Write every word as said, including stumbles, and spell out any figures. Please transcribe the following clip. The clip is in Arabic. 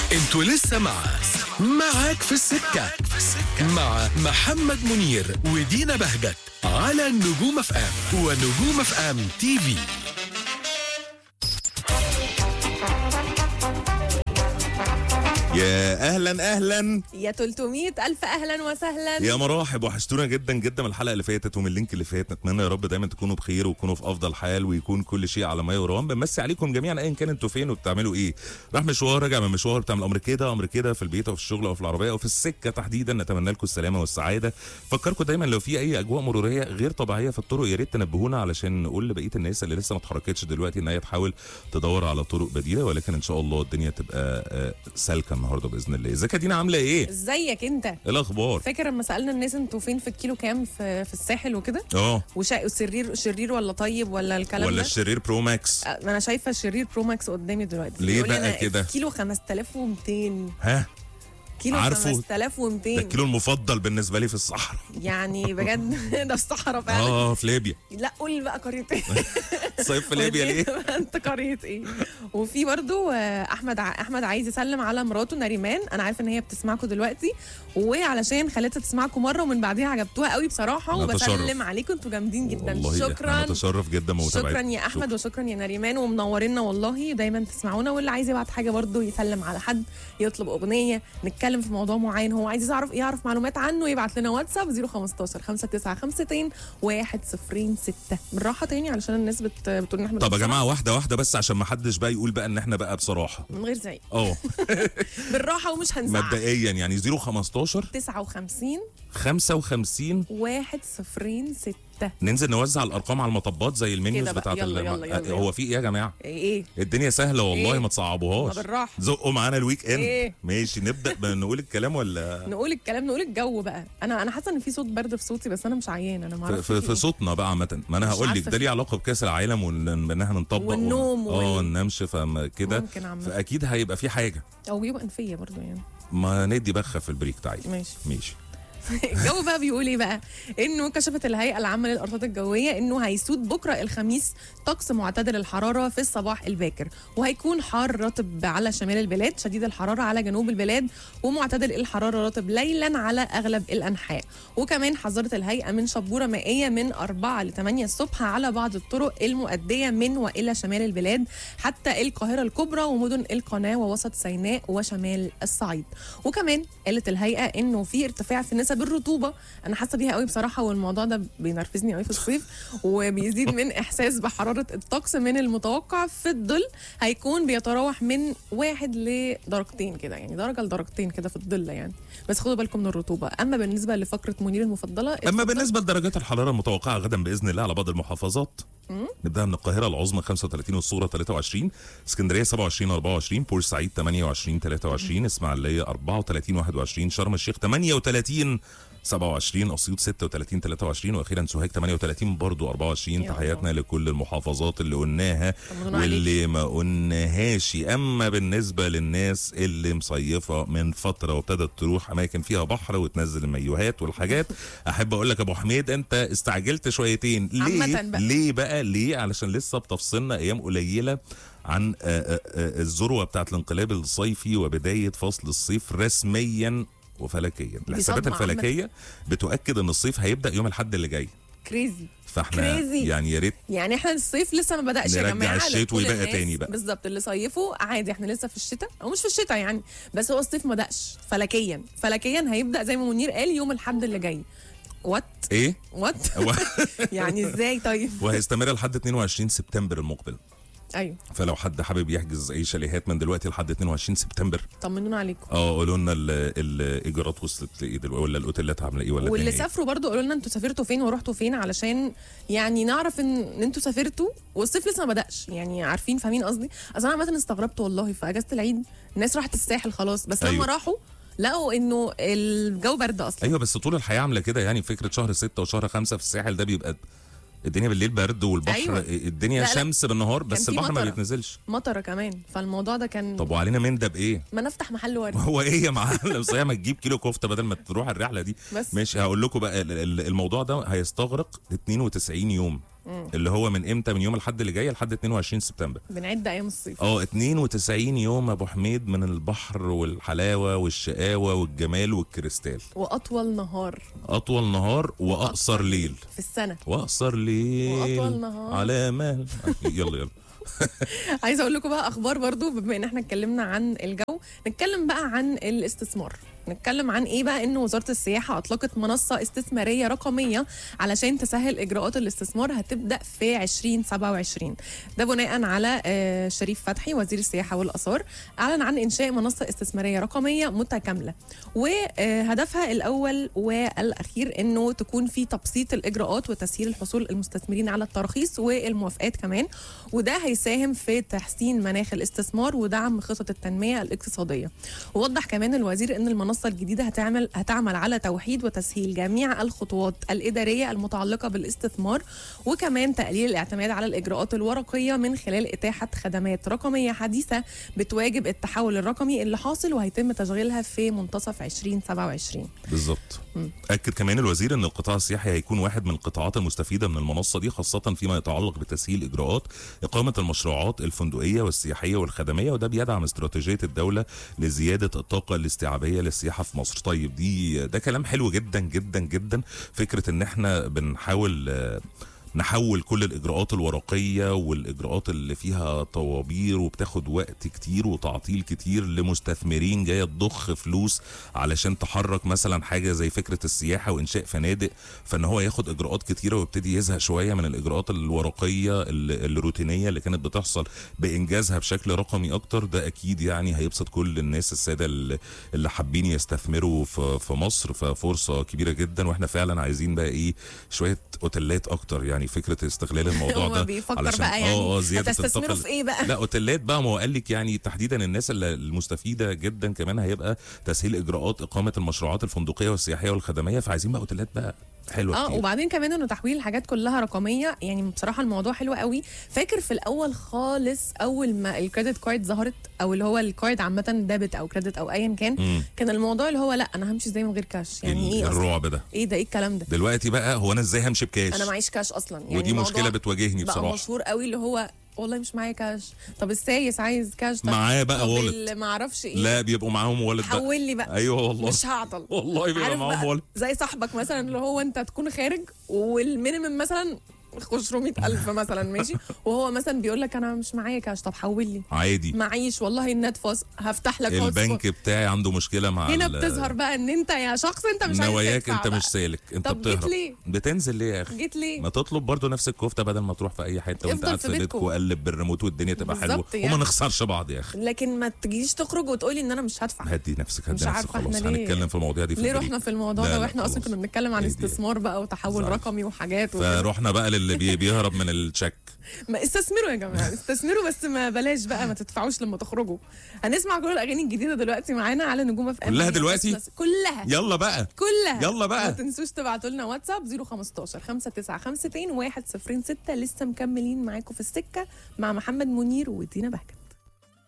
انتوا لسه مع معاك في السكة مع محمد منير ودينا بهجت على النجوم اف ام ونجوم اف ام تي في. يا اهلا اهلا يا ثلاثمية الف اهلا وسهلا يا مراحب، وحشتونا جدا جدا من الحلقه اللي فاتت ومن اللينك اللي فات. نتمنى يا رب دايما تكونوا بخير وتكونوا في افضل حال ويكون كل شيء على ما يرام. بنمسي عليكم جميعا ايا كان انتوا فين وبتعملوا ايه. راح مشوار، راجع من مشوار، بتعمل امر كده امر كده في البيت او في الشغل او في العربيه او في السكه تحديدا، نتمنى لكم السلامه والسعاده. فكركم دايما لو في اي اجواء مروريه غير طبيعيه في الطرق يا ريت تنبهونا علشان نقول لبقيه الناس اللي لسه ما اتحركتش دلوقتي ان هي تحاول تدور على طرق بديله، ولكن ان شاء الله الدنيا تبقى سالكه النهارده باذن الله. ازيك يا دينا، عامله ايه؟ ازيك انت؟ ايه الاخبار؟ فاكر لما سالنا الناس انتوا فين في الكيلو كام في في الساحل وكده؟ اه وشا... وشرير شرير ولا طيب ولا الكلام ولا ده؟ الشرير برو ماكس؟ أه، انا شايفه الشرير برو ماكس قدامي دلوقتي. ليه بيقول لي بقى أنا كده؟ كيلو خمسة آلاف ومئتين. ها كيلو عارفه؟ خمسة آلاف ده ومئتين الكيلو المفضل بالنسبه لي في الصحراء. يعني بجد ده الصحراء فعلا. اه في ليبيا. لا قول بقى قريه ايه؟ صيف في ليبيا ليه؟ انت قريه ايه؟ وفي برضو آه، احمد ع... احمد عايز يسلم على مراته نريمان. انا عارفه ان هي بتسمعكم دلوقتي، وعلشان خليتها تسمعكم مره ومن بعديها عجبتوها قوي بصراحه، نتشرف. وبسلم عليكم، انتوا جامدين جدا. والله شكرا، احنا متشرف جدا بمتابعتكم. شكرا يا احمد وشكرا يا نريمان، ومنورينا والله. دايما تسمعونا، واللي عايز يبعت حاجه برضو يسلم على حد، يطلب اغنيه، نتكلم في موضوع معين هو عايز يعرف يعرف معلومات عنه، يبعت لنا واتساب صفر خمستاشر خمسة تسعة خمسة واحد صفر ستة. بالراحه تاني علشان الناس بت... بتقول ان احنا طب يا بنسرع. جماعه واحده واحده بس عشان ما حدش بقى يقول بقى ان احنا بقى بصراحه. من غير زي اه بالراحه ومش هنزعل. مبدئيا يعني صفر خمستاشر تسعة وخمسين خمسة وخمسين واحد صفر ستة. ننزل نوزع الارقام على المطبات زي المنيوز كده بقى. بتاعت يلا ال- يلا يلا هو في ايه يا جماعه؟ ايه الدنيا سهله والله، إيه؟ ما تصعبوهاش. ما بالراحة. زقوا معانا الويك اند. إيه؟ ماشي نبدا بنقول الكلام ولا نقول الكلام، نقول الجو بقى. انا انا حاسه ان في صوت برد في صوتي، بس انا مش عيان. انا ما في, اعرفش في, في صوتنا بقى عامه. ما انا مش هقول لك عارفة ده في- ليه علاقه بكاس العالم وان احنا نطبق والنوم ون- اه وال- ننامش كده. ممكن عامة. فاكيد هيبقى في حاجه. او جيوب انفيه برضو يعني. ما ندي بخه في البريك تعالي. ماشي. ماشي. الجو بقى بيقول ايه بقى؟ انه كشفت الهيئه العامه للارصاد الجويه انه هيسود بكره الخميس طقس معتدل الحراره في الصباح الباكر، وهيكون حار رطب على شمال البلاد، شديد الحراره على جنوب البلاد، ومعتدل الحراره رطب ليلا على اغلب الانحاء. وكمان حذرت الهيئه من شبوره مائيه من أربعة ل ثمانية الصبح على بعض الطرق المؤديه من والى شمال البلاد حتى القاهره الكبرى ومدن القناه ووسط سيناء وشمال الصعيد. وكمان قالت الهيئه انه في ارتفاع في نسب الرطوبه. انا حاسه بيها قوي بصراحه، والموضوع ده بينرفزني قوي في الصيف، وبيزيد من احساس بحراره الطقس. من المتوقع في الظل هيكون بيتراوح من واحد لدرجتين كده، يعني درجه لدرجتين كده في الظل يعني، بس خدوا بالكم من الرطوبه. اما بالنسبه لفقره منير المفضله، اما اتفضل. بالنسبه لدرجات الحراره المتوقعه غدا باذن الله على بعض المحافظات، نبدا من القاهره العظمى خمسة وثلاثين والصغرى ثلاثة وعشرين، اسكندريه سبعة وعشرين أربعة وعشرين، بورسعيد ثمانية وعشرين ثلاثة وعشرين، اسماعيليه أربعة وثلاثين واحد وعشرين، شرم الشيخ ثمانية وثلاثين سبعة وعشرين، اسيوط ستة وثلاثين ثلاثة وعشرين، واخيرا سوهاج ثمانية وثلاثين برضه أربعة وعشرين. يا تحياتنا لكل المحافظات اللي قلناها طمنونا واللي ما قلناهاش. اما بالنسبه للناس اللي مصيفه من فتره وابتدت تروح اماكن فيها بحر وتنزل المايوهات والحاجات، احب اقول لك يا ابو حميد انت استعجلت شويتين. ليه عامة بقى. ليه بقى ليه علشان لسه بتفصلنا ايام قليله عن آه، آه، آه، الذروه بتاعت الانقلاب الصيفي وبدايه فصل الصيف رسميا وفلكيا. الحسابات صدمة عامة. الفلكيه بتؤكد ان الصيف هيبدا يوم الاحد اللي جاي، كريزي. فاحنا كريزي. يعني يا ريت يعني احنا الصيف لسه ما بدأش يا نرجع جماعه. الشتوي لكل بقى الناس تاني بقى. بالظبط، اللي صيفوا عادي، احنا لسه في الشتاء او مش في الشتاء يعني، بس هو الصيف ما بدأش فلكيا. فلكيا هيبدأ زي ما منير قال يوم الاحد اللي جاي. وات ايه وات يعني ازاي طيب؟ وهيستمر لحد اتنين وعشرين سبتمبر المقبل. ايوه فلو حد حابب يحجز اي شاليهات من دلوقتي لحد اتنين وعشرين سبتمبر، طمنونا عليكم. اه قولوا لنا ال- الايجارات وصلت لايه دلوقتي، ولا الاوتيلات عامله ايه، ولا واللي الدنيا إيه؟ سافروا برضو قولوا لنا انتوا سافرتوا فين ورحتوا فين، علشان يعني نعرف ان ان انتوا سافرتوا والصيف لسه ما بدأش. يعني عارفين فاهمين قصدي؟ اصل انا مثلا استغربت والله في اجازه العيد الناس راحت الساحل خلاص، بس لما أيوة. راحوا لقوا انه الجو برد اصلا. ايوه بس طول الحياه عامله كده يعني. فكره شهر ستة وشهر خمسة في الساحل ده بيبقى الدنيا بالليل برد والبحر أيوة. الدنيا لا، لا. شمس بالنهار، كان بس في البحر ما مطرة. بيتنزلش. مطره كمان، فالموضوع ده كان. طب وعلينا من ده بايه؟ ما نفتح محل ورد. هو ايه يا معلم؟ صحيح ما تجيب كيلو كفته بدل ما تروح الرحله دي. بس. ماشي هقول لكم بقى ال- ال- الموضوع ده هيستغرق اتنين وتسعين يوم. اللي هو من امتى؟ من يوم الاحد اللي جاي لحد اتنين وعشرين سبتمبر. بنعد ايام الصيف. اه اتنين وتسعين يوم يا ابو حميد من البحر والحلاوه والشقاوه والجمال والكريستال. واطول نهار. اطول نهار واقصر ليل في السنه. واقصر ليل واطول نهار على مال. يلا يلا. عايزه اقول لكم بقى اخبار برضو، بما ان احنا اتكلمنا عن الجو نتكلم بقى عن الاستثمار. نتكلم عن ايه بقى؟ ان وزاره السياحه اطلقت منصه استثماريه رقميه علشان تسهل اجراءات الاستثمار، هتبدا في عشرين سبعة وعشرين. ده بناء على شريف فتحي وزير السياحه والاثار، اعلن عن انشاء منصه استثماريه رقميه متكامله، وهدفها الاول والاخير انه تكون في تبسيط الاجراءات وتسهيل الحصول المستثمرين على التراخيص والموافقات كمان، وده هيساهم في تحسين مناخ الاستثمار ودعم خطط التنميه الاقتصاديه. ووضح كمان الوزير ان المنصه الجديده هتعمل هتعمل على توحيد وتسهيل جميع الخطوات الاداريه المتعلقه بالاستثمار، وكمان تقليل الاعتماد على الاجراءات الورقيه من خلال اتاحه خدمات رقميه حديثه بتواجب التحول الرقمي اللي حاصل، وهيتم تشغيلها في منتصف عشرين سبعة وعشرين. بالظبط. اكد كمان الوزير ان القطاع السياحي هيكون واحد من القطاعات المستفيده من المنصه دي، خاصه فيما يتعلق بتسهيل اجراءات اقامه المشروعات الفندقيه والسياحيه والخدميه، وده بيدعم استراتيجيه الدوله لزياده الطاقه الاستيعابيه للسياحه في مصر. طيب دي ده كلام حلو جدا جدا جدا، فكره ان احنا بنحاول نحول كل الاجراءات الورقيه والاجراءات اللي فيها طوابير وبتاخد وقت كتير وتعطيل كتير لمستثمرين جايه تضخ فلوس علشان تحرك مثلا حاجه زي فكره السياحه وانشاء فنادق، فان هو ياخد اجراءات كتيره ويبتدي يزهق شويه من الاجراءات الورقيه الروتينيه اللي كانت بتحصل بانجازها بشكل رقمي اكتر. ده اكيد يعني هيبسط كل الناس الساده اللي حابين يستثمروا في مصر، ففرصه كبيره جدا. واحنا فعلا عايزين بقى ايه شويه اوتيلات اكتر، يعني فكره استغلال الموضوع ده بيفكر بقى يعني اه زياده هتستثمروا في ايه بقى؟ لا اوتيلات بقى، ما هو قال لك يعني تحديدا الناس المستفيده جدا كمان هيبقى تسهيل اجراءات اقامه المشروعات الفندقيه والسياحيه والخدميه، فعايزين بقى اوتيلات بقى حلوه اه كتير. وبعدين كمان انه تحويل الحاجات كلها رقميه، يعني بصراحه الموضوع حلو قوي. فاكر في الاول خالص اول ما الكريدت كارد ظهرت، او اللي هو الكارد عامه ديبت او كريدت او ايا كان، مم. كان الموضوع اللي هو لا انا همشي ازاي من غير كاش؟ يعني ايه الرعب ده؟ ايه ده؟ ايه الكلام ده؟ دلوقتي بقى هو انا ازاي همشي بكاش؟ انا معيش كاش اصلا، يعني ودي مشكله بتواجهني بصراحه. بقى مشهور قوي اللي هو والله مش معايا كاش. طب السايس عايز كاش؟ طب معاه بقى وولت، ما اعرفش ايه. لا بيبقوا معاهم وولت بقى. حول لي بقى. ايوه والله مش هعطل والله بيبقى معاهم وولت. زي صاحبك مثلا اللي هو انت تكون خارج والمينيمم مثلا خمسمية ألف مثلا ماشي، وهو مثلا بيقول لك انا مش معايا كاش. طب حول لي. عادي معيش والله النت فاصل، هفتح لك البنك بتاعي عنده مشكله مع هنا بتظهر بقى ان انت يا شخص انت مش عايز نواياك، انت مش سالك، انت طب بتهرب. جيت ليه؟ بتنزل ليه يا اخي؟ جيت ليه؟ ما تطلب برضو نفس الكفته بدل ما تروح في اي حته وانت قاعد في بيتك وقلب بالريموت والدنيا تبقى حلوه يعني. وما نخسرش بعض يا اخي. لكن ما تجيش تخرج وتقولي ان انا مش هدفع. هدي نفسك هدي نفسك خلاص. هنتكلم في المواضيع دي في ليه رحنا في الموضوع ده واحنا اصلا كنا بنتكلم عن استثمار بقى وتحول رقمي وحاجات فروحنا بقى للي بيهرب من التشيك. ما استثمروا يا جماعه، استثمروا بس ما بلاش بقى ما تدفعوش لما تخرجوا. هنسمع كل الاغاني الجديده دلوقتي معانا على نجوم اف ام. كلها دلوقتي؟ كلها. يلا بقى كلها. يلا بقى. ما تنسوش تبعتوا لنا واتساب صفر خمستاشر خمسة تسعة خمسة اتنين واحد صفر ستة. لسه مكملين معاكم في السكه مع محمد منير ودينا بهجت.